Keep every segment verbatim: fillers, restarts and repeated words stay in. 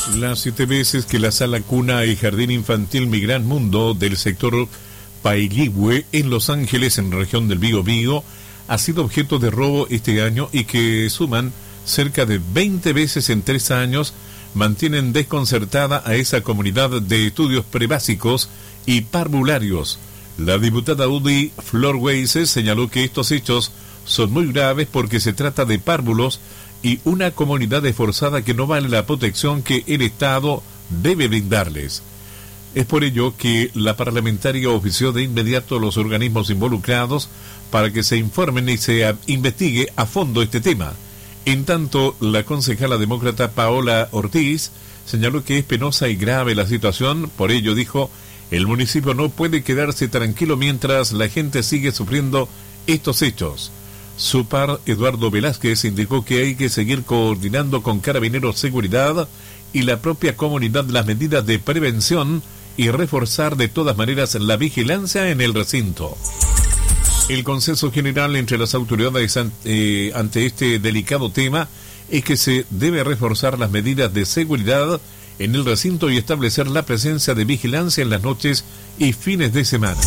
Las siete veces que la sala cuna y jardín infantil Mi Gran Mundo del sector Pailigüe en Los Ángeles, en la región del Biobío, ha sido objeto de robo este año y que suman cerca de veinte veces en tres años, mantienen desconcertada a esa comunidad de estudios prebásicos y parvularios. La diputada U D I, Flor Weises, señaló que estos hechos son muy graves porque se trata de párvulos y una comunidad esforzada que no vale la protección que el Estado debe brindarles. Es por ello que la parlamentaria ofició de inmediato a los organismos involucrados para que se informen y se investigue a fondo este tema. En tanto, la concejala demócrata Paola Ortiz señaló que es penosa y grave la situación, por ello dijo, el municipio no puede quedarse tranquilo mientras la gente sigue sufriendo estos hechos. Su par, Eduardo Velázquez, indicó que hay que seguir coordinando con Carabineros Seguridad y la propia comunidad las medidas de prevención y reforzar de todas maneras la vigilancia en el recinto. El consenso general entre las autoridades ante, eh, ante este delicado tema es que se debe reforzar las medidas de seguridad en el recinto y establecer la presencia de vigilancia en las noches y fines de semana.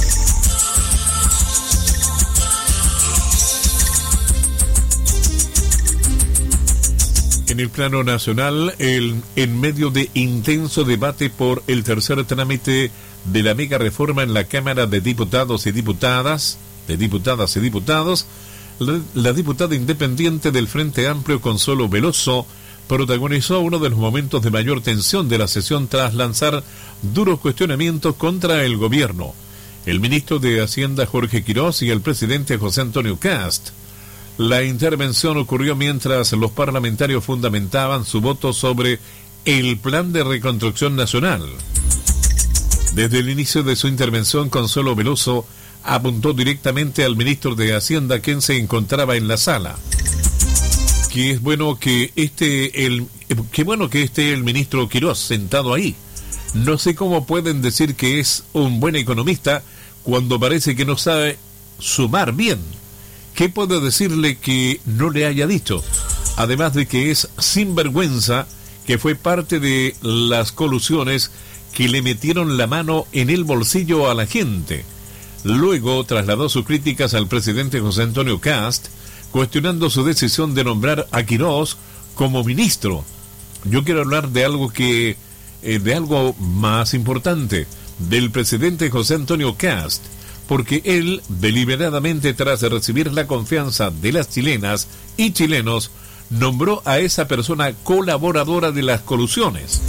En el plano nacional, el, en medio de intenso debate por el tercer trámite de la mega reforma en la Cámara de Diputados y Diputadas, de Diputadas y Diputados, la, la diputada independiente del Frente Amplio, Consuelo Veloso, protagonizó uno de los momentos de mayor tensión de la sesión tras lanzar duros cuestionamientos contra el gobierno. El ministro de Hacienda, Jorge Quirós, y el presidente José Antonio Kast. La intervención ocurrió mientras los parlamentarios fundamentaban su voto sobre el Plan de Reconstrucción Nacional. Desde el inicio de su intervención, Consuelo Veloso apuntó directamente al ministro de Hacienda, quien se encontraba en la sala. Que es bueno que esté el, qué bueno que esté el ministro Quirós sentado ahí. No sé cómo pueden decir que es un buen economista cuando parece que no sabe sumar bien. ¿Qué puedo decirle que no le haya dicho? Además de que es sinvergüenza, que fue parte de las colusiones que le metieron la mano en el bolsillo a la gente. Luego trasladó sus críticas al presidente José Antonio Kast, cuestionando su decisión de nombrar a Quirós como ministro. Yo quiero hablar de algo que, eh, de algo más importante, del presidente José Antonio Kast, porque él, deliberadamente tras recibir la confianza de las chilenas y chilenos, nombró a esa persona colaboradora de las colusiones.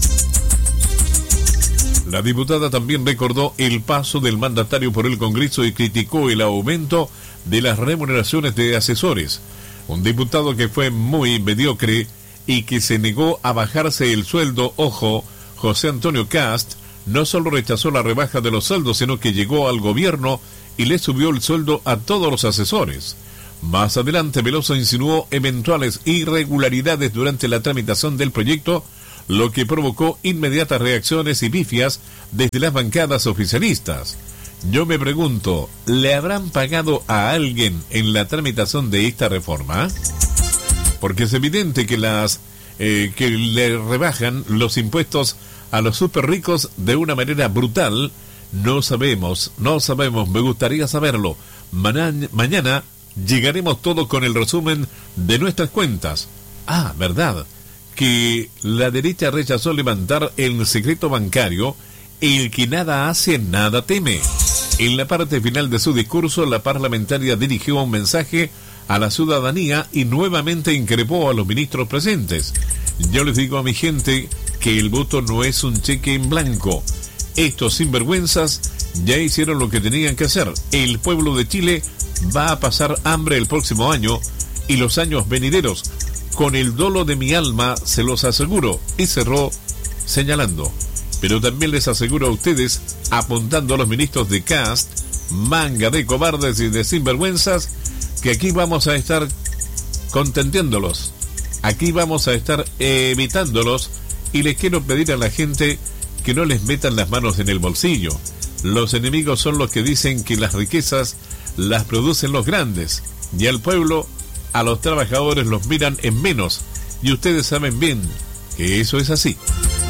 La diputada también recordó el paso del mandatario por el Congreso y criticó el aumento de las remuneraciones de asesores. Un diputado que fue muy mediocre y que se negó a bajarse el sueldo, ojo, José Antonio Kast, no solo rechazó la rebaja de los sueldos, sino que llegó al gobierno y le subió el sueldo a todos los asesores. Más adelante, Veloso insinuó eventuales irregularidades durante la tramitación del proyecto, lo que provocó inmediatas reacciones y pifias desde las bancadas oficialistas. Yo me pregunto, ¿le habrán pagado a alguien en la tramitación de esta reforma? Porque es evidente que las eh, que le rebajan los impuestos a los super ricos de una manera brutal. No sabemos, no sabemos, me gustaría saberlo. Mañana, mañana llegaremos todos con el resumen de nuestras cuentas. Ah, verdad, que la derecha rechazó levantar el secreto bancario, el que nada hace, nada teme. En la parte final de su discurso, la parlamentaria dirigió un mensaje a la ciudadanía y nuevamente increpó a los ministros presentes. Yo les digo a mi gente que el voto no es un cheque en blanco. Estos sinvergüenzas ya hicieron lo que tenían que hacer. El pueblo de Chile va a pasar hambre el próximo año y los años venideros. Con el dolo de mi alma se los aseguro. Y cerró señalando. Pero también les aseguro a ustedes, apuntando a los ministros de Kast, manga de cobardes y de sinvergüenzas, que aquí vamos a estar contendiéndolos. Aquí vamos a estar evitándolos. Y les quiero pedir a la gente que no les metan las manos en el bolsillo. Los enemigos son los que dicen que las riquezas las producen los grandes, y al pueblo, a los trabajadores los miran en menos. Y ustedes saben bien que eso es así.